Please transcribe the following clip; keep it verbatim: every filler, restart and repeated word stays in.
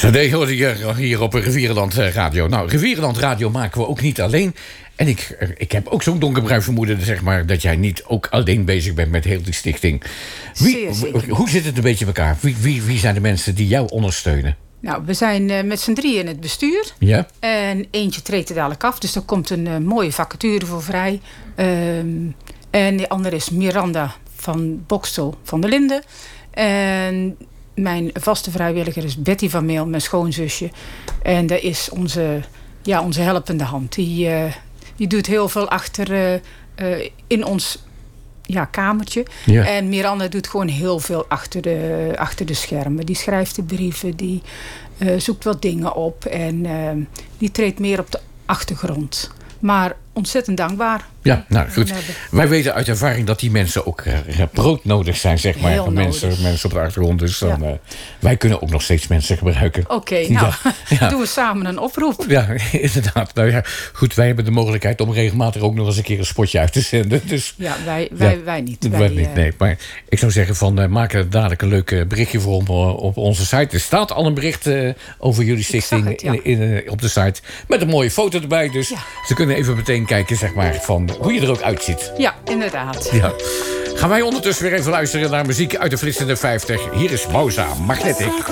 Zo deed hoorde je hier op Rivierenland Radio. Nou, Rivierenland Radio maken we ook niet alleen. En ik, ik heb ook zo'n donkerbruin vermoeden, zeg maar, dat jij niet ook alleen bezig bent met heel die stichting. Wie, hoe zit het een beetje in elkaar? Wie, wie, wie zijn de mensen die jou ondersteunen? Nou, we zijn uh, met z'n drieën in het bestuur. Ja. En eentje treedt er dadelijk af. Dus er komt een uh, mooie vacature voor vrij. Um, en de andere is Miranda van Bokstel van der Linden. En mijn vaste vrijwilliger is Betty van Meel, mijn schoonzusje. En dat is onze, ja, onze helpende hand. Die, uh, die doet heel veel achter uh, uh, in ons ja, kamertje. Ja. En Miranda doet gewoon heel veel achter de, achter de schermen. Die schrijft de brieven, die uh, zoekt wat dingen op. En uh, die treedt meer op de achtergrond. Maar ontzettend dankbaar. Ja, nou goed. Wij weten uit ervaring dat die mensen ook uh, broodnodig zijn, zeg maar. Heel mensen, mensen op de achtergrond. Dus dan, ja. uh, wij kunnen ook nog steeds mensen gebruiken. Oké, okay, nou, ja, ja. doen we samen een oproep. Ja, inderdaad. Nou ja, goed, wij hebben de mogelijkheid om regelmatig ook nog eens een keer een spotje uit te zenden. Dus, ja, wij, wij, ja, wij niet. Wij, wij niet, uh, nee. Maar ik zou zeggen, van uh, maak er dadelijk een leuk berichtje voor op, op onze site. Er staat al een bericht uh, over jullie stichting het, ja. in, in, uh, op de site. Met een mooie foto erbij. Dus ja. ze kunnen even meteen kijken, zeg maar, van hoe je er ook uitziet. Ja, inderdaad. Ja. Gaan wij ondertussen weer even luisteren naar muziek uit de flitsende vijftig. Hier is Moza Magnetic.